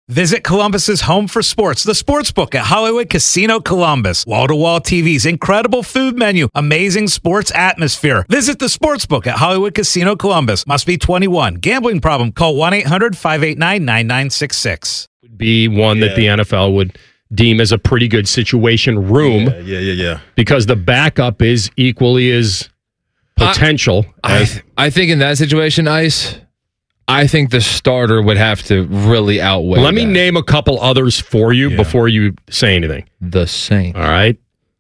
Visit Columbus's home for sports, the Sportsbook at Hollywood Casino Columbus. Wall-to-wall TVs, incredible food menu, amazing sports atmosphere. Visit the Sportsbook at Hollywood Casino Columbus. Must be 21. Gambling problem? Call 1-800-589-9966. Would be one that the NFL would deem as a pretty good situation room. Yeah. Because the backup is equally as potential. I think in that situation, Ice, I think the starter would have to really outweigh Let me name a couple others for you before you say anything. The Saints. All right.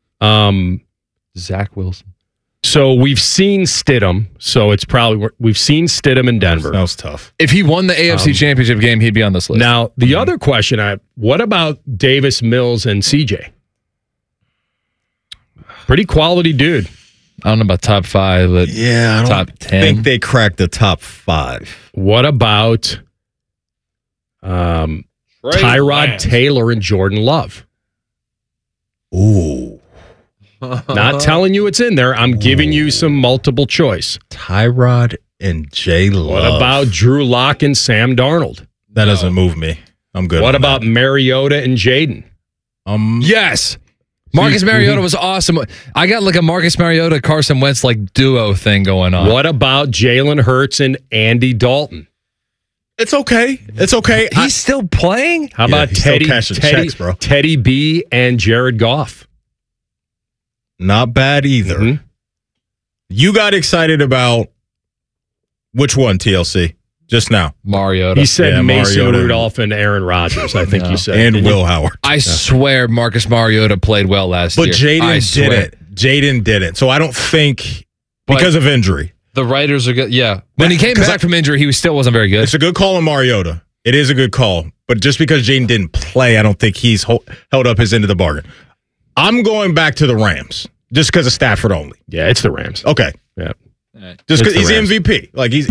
Zach Wilson. So we've seen Stidham. So it's probably we've seen Stidham in Denver. That was tough. If he won the AFC Championship game, he'd be on this list. Now, the other question what about Davis, Mills, and CJ? Pretty quality dude. I don't know about top 5, but I don't top 10. think they cracked the top 5. What about Tyrod Taylor and Jordan Love? Ooh. Not telling you it's in there. I'm giving you some multiple choice. Tyrod and J. Love. What about Drew Lock and Sam Darnold? That doesn't move me. I'm good. What about Mariota and Jaden? Yes. Marcus Mariota was awesome. I got like a Marcus Mariota, Carson Wentz like duo thing going on. What about Jalen Hurts and Andy Dalton? It's okay. He's still playing? How about he's still cashing checks, bro. Teddy B and Jared Goff? Not bad either. Mm-hmm. You got excited about which one, TLC? Just now. Mariota. He said Mason Mariota. Rudolph and Aaron Rodgers, I think you said. And Will Howard. I swear Marcus Mariota played well last year. But Jaden didn't. So I don't think because of injury. The writers are good. Yeah. When he came back from injury, he still wasn't very good. It's a good call on Mariota. It is a good call. But just because Jaden didn't play, I don't think he's held up his end of the bargain. I'm going back to the Rams just because of Stafford only. Yeah, it's the Rams. Okay. Yeah. Just because he's the MVP.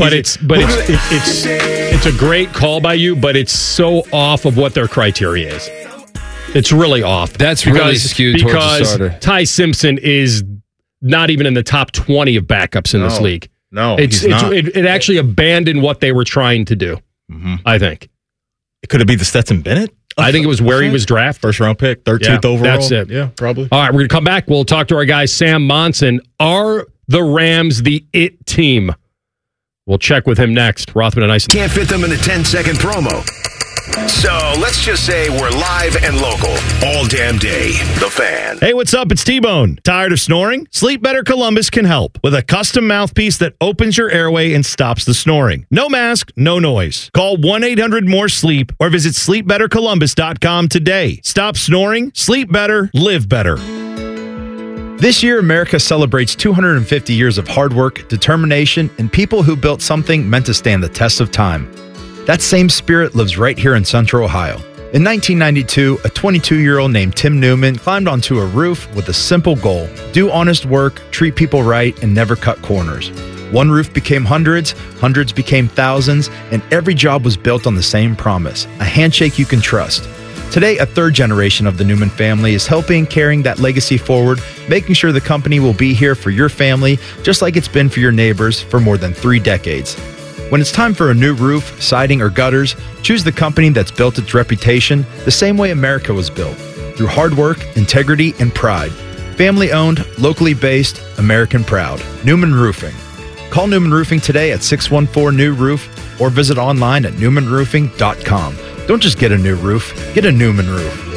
It's a great call by you, but it's so off of what their criteria is. It's really off. That's really skewed towards the starter. Ty Simpson is not even in the top 20 of backups in this league. No, he's not. It actually abandoned what they were trying to do, I think. Could it be the Stetson Bennett? I think it was where he was drafted. First round pick, 13th overall. That's it. Yeah, probably. All right, we're going to come back. We'll talk to our guy, Sam Monson. Are the Rams the it team? We'll check with him next. Rothman and Ice. Can't fit them in a 10-second promo. So let's just say we're live and local all damn day. The Fan. Hey, what's up? It's T-Bone. Tired of snoring? Sleep Better Columbus can help with a custom mouthpiece that opens your airway and stops the snoring. No mask, no noise. Call 1-800-MORE-SLEEP or visit sleepbettercolumbus.com today. Stop snoring, sleep better, live better. This year, America celebrates 250 years of hard work, determination, and people who built something meant to stand the test of time. That same spirit lives right here in Central Ohio. In 1992, a 22-year-old named Tim Newman climbed onto a roof with a simple goal: do honest work, treat people right, and never cut corners. One roof became hundreds, hundreds became thousands, and every job was built on the same promise: a handshake you can trust. Today, a third generation of the Newman family is helping carrying that legacy forward, making sure the company will be here for your family, just like it's been for your neighbors for more than 3 decades. When it's time for a new roof, siding, or gutters, choose the company that's built its reputation the same way America was built, through hard work, integrity, and pride. Family-owned, locally based, American proud. Newman Roofing. Call Newman Roofing today at 614-NEW-ROOF or visit online at newmanroofing.com. Don't just get a new roof, get a Newman roof.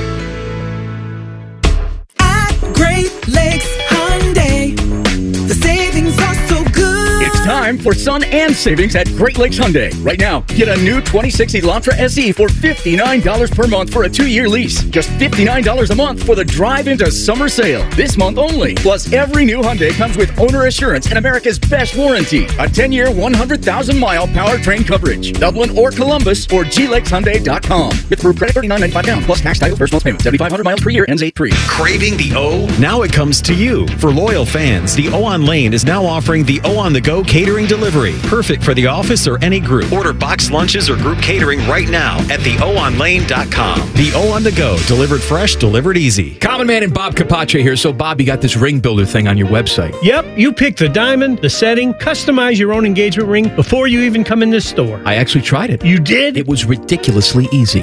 At Great Lakes Hyundai, the savings are so good. It's time for sun and savings at Great Lakes Hyundai. Right now, get a new 2060 Elantra SE for $59 per month for a 2-year lease. Just $59 a month for the drive into summer sale. This month only. Plus, every new Hyundai comes with owner assurance and America's best warranty. A 10-year, 100,000-mile powertrain coverage. Dublin or Columbus or glakeshyundai.com. With approved credit $39.95 down. Plus tax, title, first month's payment. 7,500 miles per year. Ends 8/3. Craving the O? Now it comes to you. For loyal fans, the O on Lane is now offering the O on the Go catering delivery. Perfect for the office or any group. Order boxed lunches or group catering right now at theoonlane.com. The O on the Go, delivered fresh, delivered easy. Common Man and Bob Capace here. So, Bob, you got this ring builder thing on your website. Yep, you pick the diamond, the setting, customize your own engagement ring before you even come in this store. I actually tried it. You did? It was ridiculously easy.